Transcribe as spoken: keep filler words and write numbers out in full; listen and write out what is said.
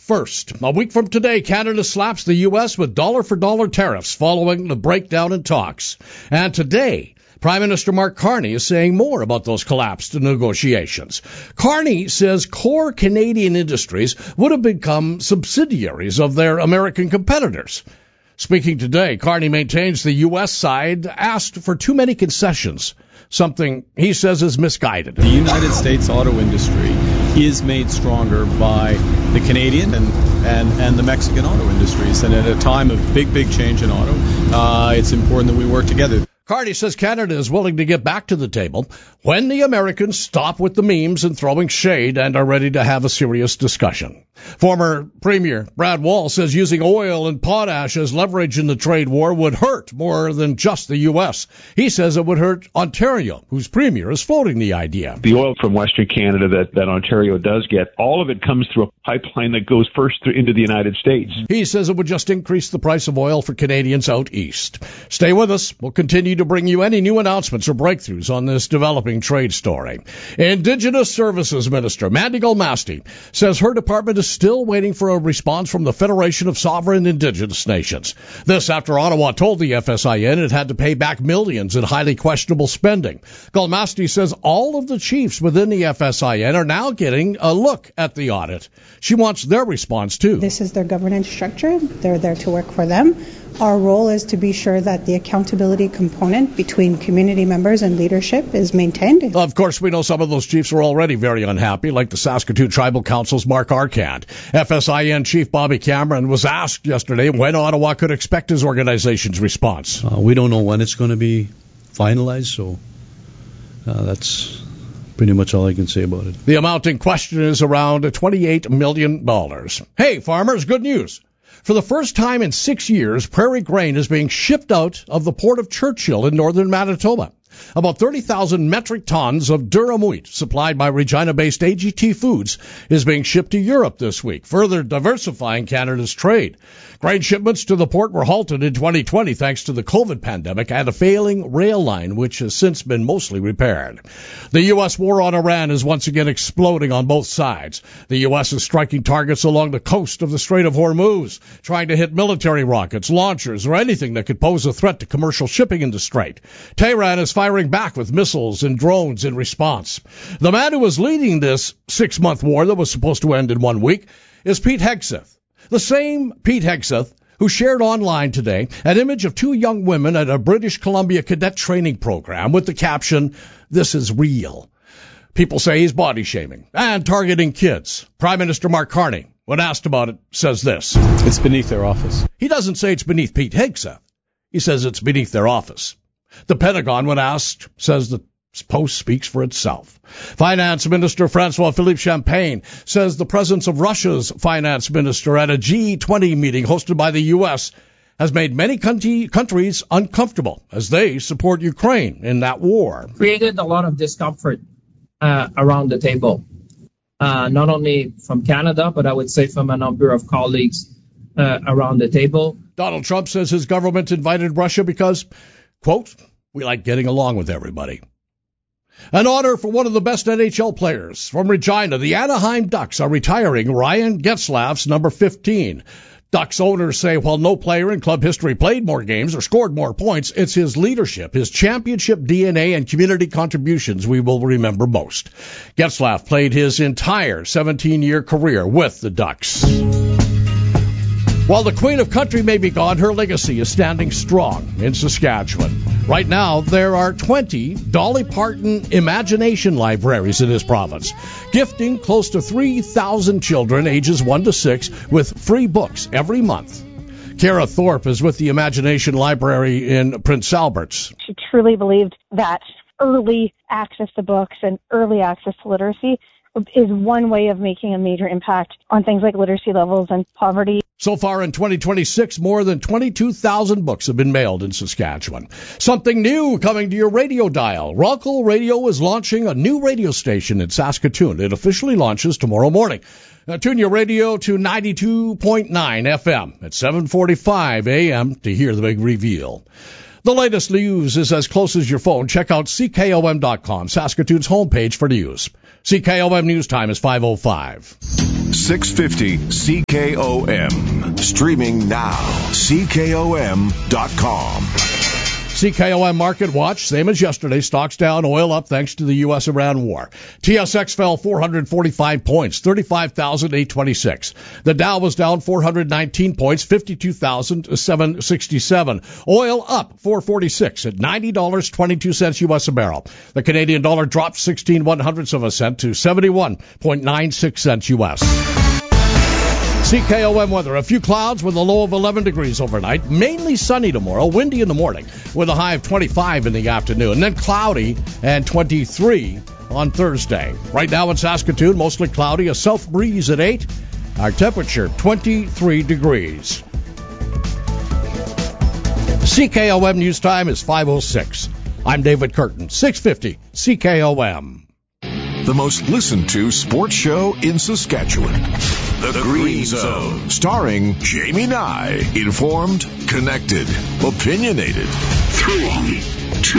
First, a week from today, Canada slaps the U S with dollar-for-dollar tariffs following the breakdown in talks. And today, Prime Minister Mark Carney is saying more about those collapsed negotiations. Carney says core Canadian industries would have become subsidiaries of their American competitors. Speaking today, Carney maintains the U S side asked for too many concessions, something he says is misguided. The United States auto industry is made stronger by the Canadian and, and, and the Mexican auto industries. And at a time of big, big change in auto, uh, it's important that we work together. Carney says Canada is willing to get back to the table when the Americans stop with the memes and throwing shade and are ready to have a serious discussion. Former Premier Brad Wall says using oil and potash as leverage in the trade war would hurt more than just the U S. He says it would hurt Ontario, whose premier is floating the idea. The oil from Western Canada that, that Ontario does get, all of it comes through a pipeline that goes first through into the United States. He says it would just increase the price of oil for Canadians out east. Stay with us. We'll continue to bring you any new announcements or breakthroughs on this developing trade story. Indigenous Services Minister Mandy Gulmasti says her department is still waiting for a response from the Federation of Sovereign Indigenous Nations. This after Ottawa told the F S I N it had to pay back millions in highly questionable spending. Gulmasti says all of the chiefs within the F S I N are now getting a look at the audit. She wants their response, too. This is their governance structure. They're there to work for them. Our role is to be sure that the accountability component between community members and leadership is maintained. Of course, we know some of those chiefs are already very unhappy, like the Saskatoon Tribal Council's Mark Arcand. F S I N Chief Bobby Cameron was asked yesterday when Ottawa could expect his organization's response. Uh, we don't know when it's going to be finalized, so uh, that's pretty much all I can say about it. The amount in question is around twenty-eight million dollars. Hey, farmers, good news. For the first time in six years, prairie grain is being shipped out of the port of Churchill in northern Manitoba. About thirty thousand metric tons of durum wheat, supplied by Regina-based A G T Foods, is being shipped to Europe this week, further diversifying Canada's trade. Grain shipments to the port were halted in twenty twenty thanks to the COVID pandemic and a failing rail line, which has since been mostly repaired. The U S war on Iran is once again exploding on both sides. The U S is striking targets along the coast of the Strait of Hormuz, trying to hit military rockets, launchers, or anything that could pose a threat to commercial shipping in the strait. Tehran is firing back with missiles and drones in response. The man who was leading this six-month war that was supposed to end in one week is Pete Hegseth. The same Pete Hegseth who shared online today an image of two young women at a British Columbia cadet training program with the caption, "This is real." People say he's body shaming and targeting kids. Prime Minister Mark Carney, when asked about it, says this. It's beneath their office. He doesn't say it's beneath Pete Hegseth. He says it's beneath their office. The Pentagon, when asked, says the post speaks for itself. Finance Minister Francois-Philippe Champagne says the presence of Russia's finance minister at a G twenty meeting hosted by the U S has made many country, countries uncomfortable as they support Ukraine in that war. Created a lot of discomfort uh, around the table, uh, not only from Canada, but I would say from a number of colleagues uh, around the table. Donald Trump says his government invited Russia because, quote, "we like getting along with everybody." An honor for one of the best N H L players from Regina. The Anaheim Ducks are retiring Ryan Getzlaf's number fifteen. Ducks owners say while no player in club history played more games or scored more points, it's his leadership, his championship D N A, and community contributions we will remember most. Getzlaf played his entire seventeen-year career with the Ducks. While the Queen of Country may be gone, her legacy is standing strong in Saskatchewan. Right now, there are twenty Dolly Parton Imagination Libraries in this province, gifting close to three thousand children ages one to six with free books every month. Kara Thorpe is with the Imagination Library in Prince Albert's. She truly believed that early access to books and early access to literacy is one way of making a major impact on things like literacy levels and poverty. So far in twenty twenty-six, more than twenty-two thousand books have been mailed in Saskatchewan. Something new coming to your radio dial. Rockall Radio is launching a new radio station in Saskatoon. It officially launches tomorrow morning. Now, tune your radio to ninety-two point nine F M at seven forty-five A M to hear the big reveal. The latest news is as close as your phone. Check out C K O M dot com, Saskatoon's homepage for news. C K O M News Time is five oh five. six fifty C K O M. Streaming now. C K O M dot com. C K O M Market Watch, same as yesterday. Stocks down, oil up thanks to the U S Iran war. T S X fell four hundred forty-five points, thirty-five thousand eight hundred twenty-six. The Dow was down four hundred nineteen points, fifty-two thousand seven hundred sixty-seven. Oil up four hundred forty-six at ninety dollars and twenty-two cents U S a barrel. The Canadian dollar dropped sixteen one hundredths of a cent to seventy-one point nine six cents U S. C K O M weather. A few clouds with a low of eleven degrees overnight. Mainly sunny tomorrow. Windy in the morning with a high of twenty-five in the afternoon. Then cloudy and twenty-three on Thursday. Right now in Saskatoon, mostly cloudy. A south breeze at eight. Our temperature, twenty-three degrees. C K O M news time is five oh six. I'm David Curtin. six fifty C K O M. The most listened to sports show in Saskatchewan. The, the Green Zone. Starring Jamie Nye. Informed, connected, opinionated. Three.